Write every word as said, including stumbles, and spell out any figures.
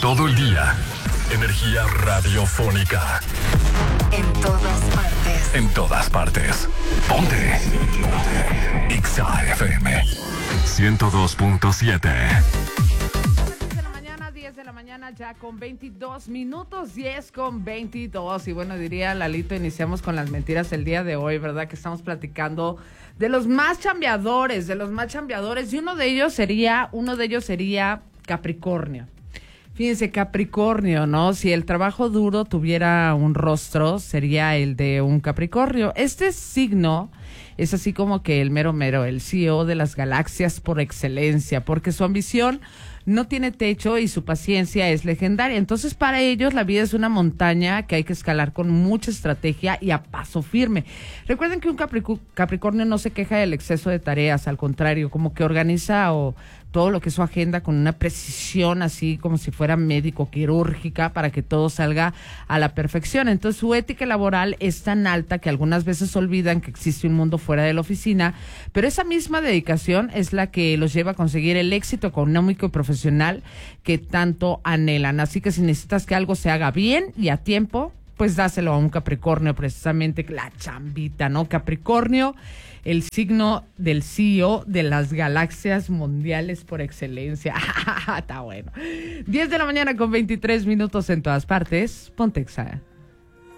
todo el día. Energía radiofónica. En todas partes. En todas partes. Ponte. Ponte. Exa F M ciento dos punto siete. diez de la mañana ya con veintidós minutos, diez con veintidós. Y bueno, diría Lalito, iniciamos con las mentiras el día de hoy, ¿verdad? Que estamos platicando de los más chambeadores, de los más chambeadores. Y uno de ellos sería, uno de ellos sería Capricornio. Fíjense, Capricornio, ¿no? Si el trabajo duro tuviera un rostro, sería el de un Capricornio. Este signo es así como que el mero mero, el C E O de las galaxias por excelencia, porque su ambición no tiene techo y su paciencia es legendaria. Entonces, para ellos la vida es una montaña que hay que escalar con mucha estrategia y a paso firme. Recuerden que un Capric- Capricornio no se queja del exceso de tareas, al contrario, como que organiza o todo lo que es su agenda con una precisión así como si fuera médico, quirúrgica, para que todo salga a la perfección. Entonces, su ética laboral es tan alta que algunas veces olvidan que existe un mundo fuera de la oficina, pero esa misma dedicación es la que los lleva a conseguir el éxito económico y profesional que tanto anhelan. Así que si necesitas que algo se haga bien y a tiempo, pues dáselo a un Capricornio, precisamente la chambita, ¿no? Capricornio, el signo del C E O de las galaxias mundiales por excelencia. Está bueno. diez de la mañana con veintitrés minutos en todas partes. Ponte Exa.